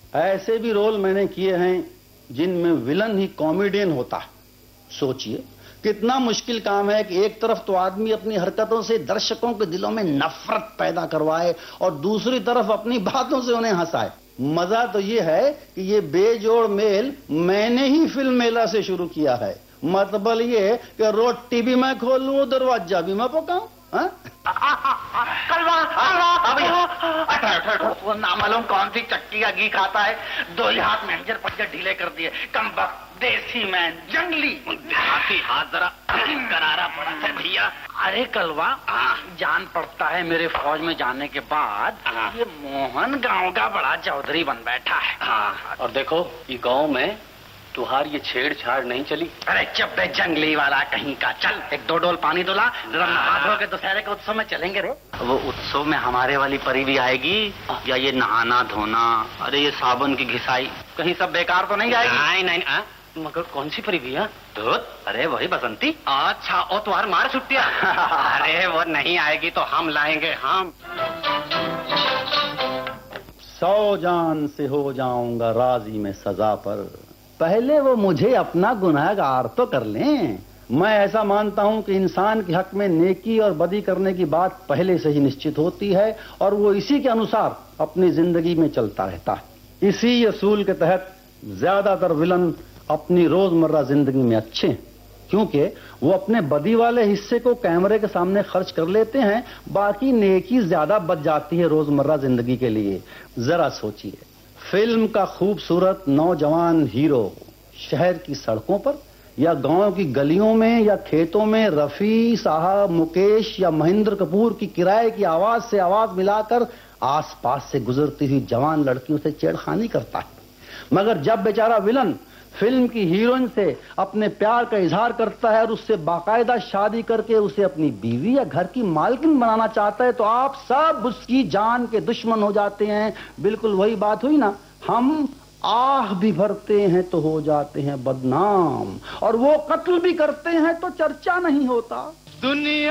ऐसे भी रोल मैंने किए हैं जिनमें विलन ही कॉमेडियन होता है। सोचिए कितना मुश्किल काम है कि एक तरफ तो आदमी अपनी हरकतों से दर्शकों के दिलों में नफरत पैदा करवाए और दूसरी तरफ अपनी बातों से उन्हें हंसाए। मजा तो ये है कि ये बेजोड़ मेल मैंने ही फिल्म मेला से शुरू किया है। मतलब ये कि रोटी भी मैं खोलूं, दरवाजा भी मैं पकाऊं। वो नामालूम कौन सी चक्की का घी खाता है, 2 ही हाथ मैनेजर पटके ढीले कर दिए। कमबख्त देसी मैन जंगली हाथ जरा करारा पड़ा है भैया। अरे कलवा, जान पड़ता है मेरे फौज में जाने के बाद ये मोहन गांव का बड़ा चौधरी बन बैठा है। और देखो ये गांव में तुहार ये छेड़छाड़ नहीं चली। अरे चुप बे जंगली वाला कहीं का। चल 1-2 डोल पानी डोला, जरा नहा धो के दशहरे के उत्सव में चलेंगे रे। वो उत्सव में हमारे वाली परी भी आएगी या ये नहाना धोना, अरे ये साबुन की घिसाई कहीं सब बेकार तो नहीं जाएगी? नहीं मगर कौन सी परी भैया? धूत, अरे वही बसंती। अच्छा ओ तुम्हार मार छुट्टिया। अरे वो नहीं आएगी तो हम लाएंगे हम। 100 जान से हो जाऊंगा राजी में सजा पर, पहले वो मुझे अपना गुनहगार तो कर लें। मैं ऐसा मानता हूं कि इंसान के हक में नेकी और बदी करने की बात पहले से ही निश्चित होती है और वो इसी के अनुसार अपनी जिंदगी में चलता रहता है। इसी असूल के तहत ज्यादातर विलन अपनी रोजमर्रा जिंदगी में अच्छे हैं, क्योंकि वो अपने बदी वाले हिस्से को कैमरे के सामने खर्च कर लेते हैं, बाकी नेकी ज्यादा बच जाती है रोजमर्रा जिंदगी के लिए। जरा सोचिए, फिल्म का खूबसूरत नौजवान हीरो शहर की सड़कों पर या गांव की गलियों में या खेतों में रफी साहब, मुकेश या महेंद्र कपूर की किराए की आवाज से आवाज मिलाकर आसपास से गुजरती हुई जवान लड़कियों से छेड़खानी करता है। मगर जब बेचारा विलन फिल्म की हीरोइन से अपने प्यार का इजहार करता है और उससे बाकायदा शादी करके उसे अपनी बीवी या घर की मालकिन बनाना चाहता है, तो आप सब उसकी जान के दुश्मन हो जाते हैं। बिल्कुल वही बात हुई ना, हम आह भी भरते हैं तो हो जाते हैं बदनाम, और वो कत्ल भी करते हैं तो चर्चा नहीं होता। दुनिया